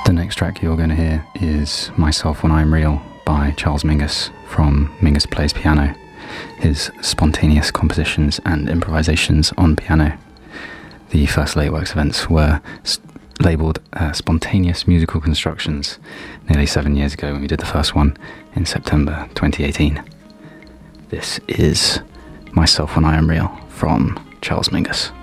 The next track you're going to hear is Myself When I'm Real by Charles Mingus from Mingus Plays Piano, his spontaneous compositions and improvisations on piano. The first Lateworks events were labelled Spontaneous Musical Constructions nearly 7 years ago when we did the first one in September 2018. This is Myself When I Am Real from Charles Mingus.